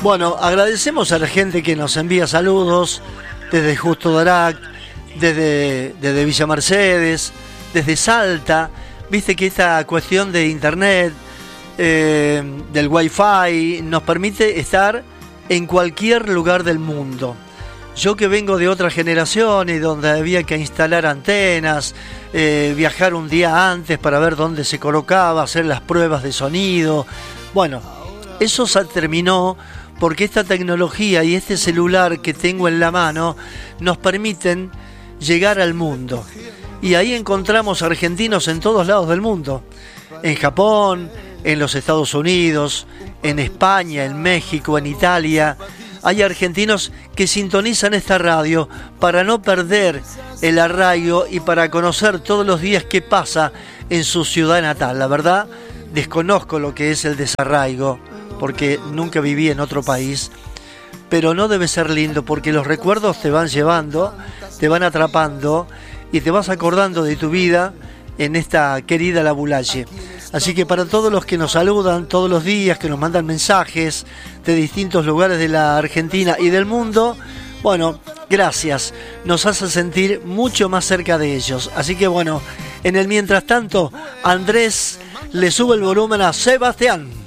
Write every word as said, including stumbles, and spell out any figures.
Bueno, agradecemos a la gente que nos envía saludos desde Justo Darac, desde, desde Villa Mercedes, desde Salta. Viste que esta cuestión de internet, eh, del wifi, nos permite estar en cualquier lugar del mundo. Yo que vengo de otras generaciones donde había que instalar antenas, eh, viajar un día antes para ver dónde se colocaba, hacer las pruebas de sonido. Bueno, eso se terminó porque esta tecnología y este celular que tengo en la mano nos permiten llegar al mundo. Y ahí encontramos argentinos en todos lados del mundo. En Japón, en los Estados Unidos, en España, en México, en Italia. Hay argentinos que sintonizan esta radio para no perder el arraigo y para conocer todos los días qué pasa en su ciudad natal. La verdad, desconozco lo que es el desarraigo, porque nunca viví en otro país, pero no debe ser lindo porque los recuerdos te van llevando, te van atrapando y te vas acordando de tu vida en esta querida La Bulaye. Así que para todos los que nos saludan todos los días, que nos mandan mensajes de distintos lugares de la Argentina y del mundo, bueno, gracias, nos hace sentir mucho más cerca de ellos. Así que bueno, en el mientras tanto, Andrés le sube el volumen a Sebastián.